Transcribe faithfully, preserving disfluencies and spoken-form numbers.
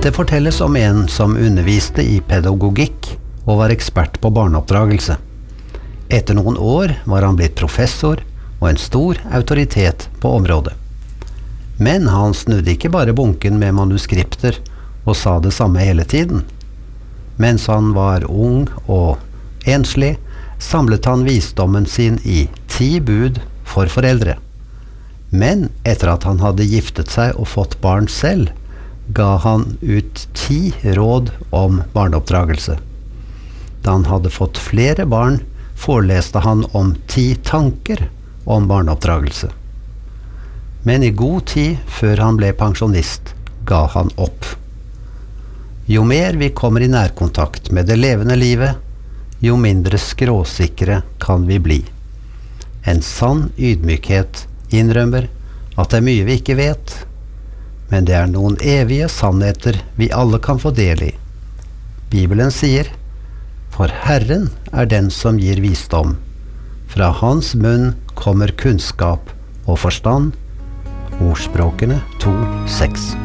Det fortelles om en som underviste i pedagogikk og var ekspert på barneoppdragelse. Etter noen år var han blitt professor og en stor autoritet på området. Men han snudde ikke bare bunken med manuskripter og sa det samme hele tiden. Mens han var ung og enslig, samlet han visdommen sin i ti bud for foreldre. Men etter at han hadde giftet seg og fått barn selv, ga han ut ti råd om barneoppdragelse. Da han hadde fått flere barn, foreleste han om ti tanker om barneoppdragelse. Men i god tid før han ble pensjonist, ga han opp. Jo mer vi kommer i nærkontakt med det levende livet, jo mindre skråsikre kan vi bli. En sann ydmykhet innrømmer at det er mye vi ikke vet, men det er noen evige sannheter vi alle kan få del i. Bibelen sier, for Herren er den som gir visdom. Fra hans munn kommer kunnskap og forstand. Ordspråkene to seks.